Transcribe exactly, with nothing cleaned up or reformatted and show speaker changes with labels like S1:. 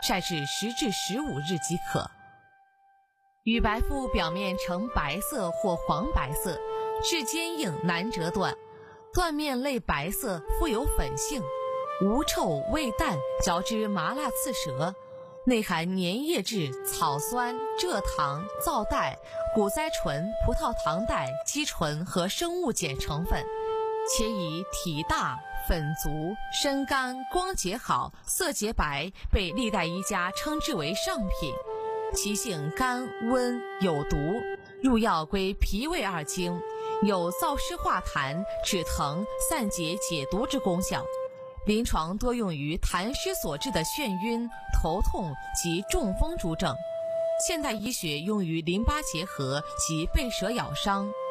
S1: 晒至十至十五日即可。羽白肤表面呈白色或黄白色，质坚硬，难折断，断面类白色，富有粉性，无臭味淡，嚼之麻辣刺舌，内含粘液质、草酸、蔗糖、皂带、谷甾醇、葡萄糖带、肌醇和生物碱成分，且以体大、粉足、身干、光洁好、色洁白，被历代医家称之为上品。其性甘温有毒，入药归脾胃二经，有燥湿化痰、止疼、散结解毒之功效。临床多用于痰湿所致的眩晕、头痛及中风诸症。现代医学用于淋巴结核及被蛇咬伤、